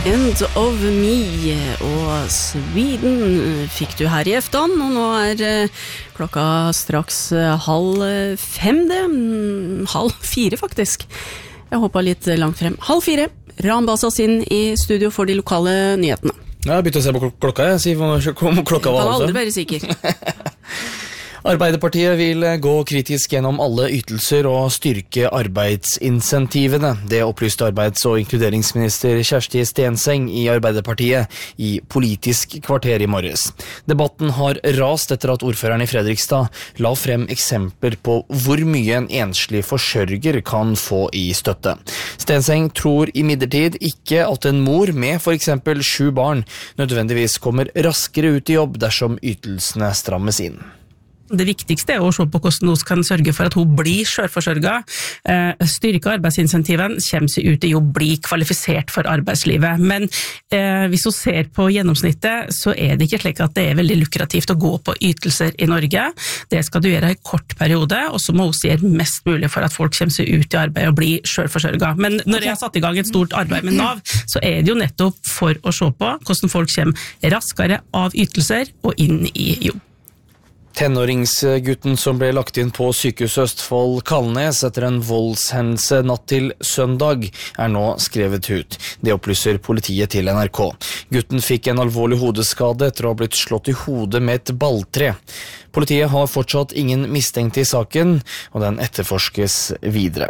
End of Me og Sweden fikk du her i eftan, og nå klokka straks 3:30 det, 3:30 faktisk. Jeg hoppet litt langt frem. 3:30, Rahan Basas inn i studio for de lokale nyhetene. Ja, jeg begynte å se på klokka, jeg. Si om klokka var kan aldri være sikker. Arbeiderpartiet vil gå kritisk gjennom alle ytelser og styrke arbeidsinsentivene. Det opplyste arbeids- og inkluderingsminister Kjersti Stenseng i Arbeiderpartiet i Politisk kvarter i morges. Debatten har rast etter at ordføreren i Fredrikstad la frem eksempler på hvor mye en enslig forsørger kan få i støtte. Stenseng tror imidlertid ikke at en mor med for eksempel 7 barn nødvendigvis kommer raskere ut i jobb dersom ytelsene strammes inn. Det viktigste å se på hvordan hun kan sørge for at hun blir selvforsørget, styrke arbeidsinsentiven, kommer seg ut i jobb, bli kvalifisert for arbeidslivet. Men hvis hun ser på gjennomsnittet, så det ikke slik at det veldig lukrativt å gå på ytelser i Norge. Det skal du gjøre i kort periode, og så må hun gjøre mest mulig for at folk kommer seg ut i arbeid og blir selvforsørget. Men når jeg har satt i gang et stort arbeid med Nav, så det jo nettopp for å se på hvordan folk kommer raskere av ytelser og inn i jobb. Tenåringsgutten som ble lagt inn på sykehuset Østfold Kalnes etter en voldshendelse natt til søndag nå skrevet ut. Det opplyser politiet til NRK. Gutten fikk en alvorlig hodeskade etter å ha blitt slått i hodet med et balltre. Politiet har fortsatt ingen mistenkte i saken, og den etterforskes videre.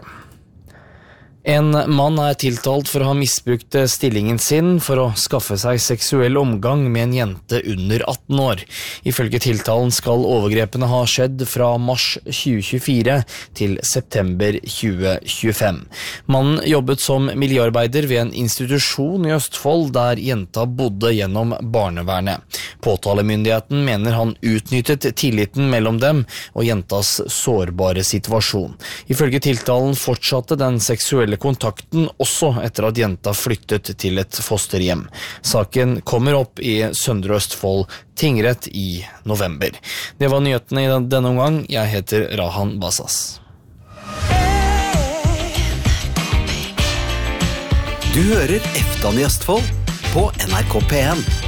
En mann tiltalt for å ha misbrukt stillingen sin for å skaffe seg seksuell omgang med en jente under 18 år. Ifølge tiltalen skal overgrepene ha skjedd fra mars 2024 til september 2025. Mannen jobbet som miljøarbeider ved en institusjon i Østfold der jenta bodde gjennom barnevernet. Påtalemyndigheten mener han utnyttet tilliten mellom dem og jentas sårbare situasjon. Ifølge tiltalen fortsatte den seksuelle kontakten også etter at jenta flyttet til et fosterhjem. Saken kommer opp i Søndre Østfold tingrett i november. Det var nyhetene i denne omgang. Jeg heter Rahan Basas. Du hører eftan i Østfold på NRK P1.